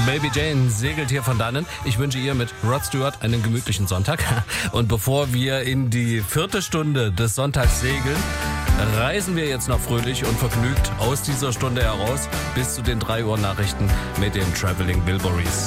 Baby Jane segelt hier von dannen. Ich wünsche ihr mit Rod Stewart einen gemütlichen Sonntag. Und bevor wir in die 4. Stunde des Sonntags segeln, reisen wir jetzt noch fröhlich und vergnügt aus dieser Stunde heraus bis zu den 3 Uhr Nachrichten mit den Traveling Wilburys.